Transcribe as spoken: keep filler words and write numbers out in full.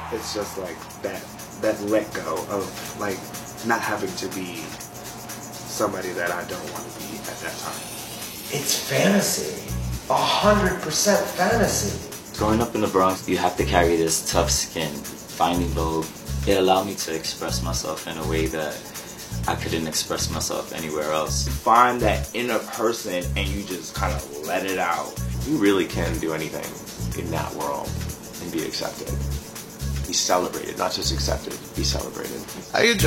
It's just like that that let go of like not having to be somebody that I don't want to be at that time. It's fantasy. A hundred percent fantasy. Growing up in the Bronx, you have to carry this tough skin. Finding Vogue, it allowed me to express myself in a way that I couldn't express myself anywhere else. Find that inner person and you just kind of let it out. You really can do anything in that world and be accepted. Be celebrated, not just accepted, be celebrated. How you